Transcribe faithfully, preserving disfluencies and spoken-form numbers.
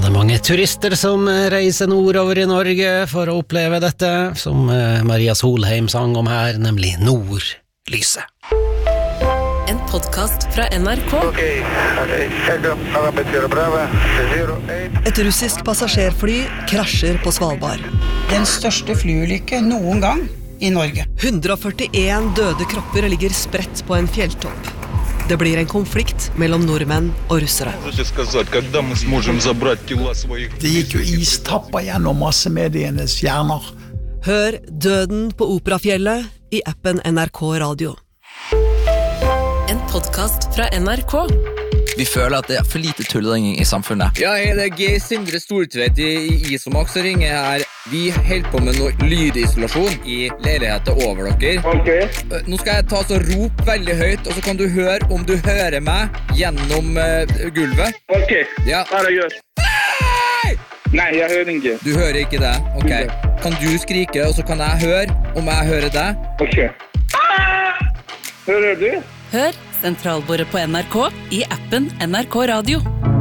det mange turister som reiser nordover i Norge for å oppleve dette, som Maria Solheim sang om her, nemlig Nordlyset. En podcast fra N R K. Et russisk passasjerfly krasjer på Svalbard. Den største flyulykke noen gang i Norge. hundre og førtien døde kropper ligger spredt på en fjelltopp. Det blir en konflikt mellom nordmenn og russere. Det gikk jo istapper gjennom massemedienes hjerner. Hør Døden på Operafjellet i appen N R K Radio. En podcast fra N R K. Vi føler at det er for lite tullering i samfunnet. Ja, hei, det er Geir Sindre Stortveit i, i Isomax som ringer her. Vi holder på med noe lydisolasjon i leiligheten over dere. Ok. Nå skal jeg ta så rop veldig høyt, og så kan du høre om du hører meg gjennom uh, gulvet. Ok, Ja. bare gjør. Nei! Nei, jeg hører ikke. Du hører ikke det? Ok. Kan du skrike, og så kan jeg høre om jeg hører deg? Ok. Ah! Hører du? Hør Sentralbordet på N R K i appen N R K Radio.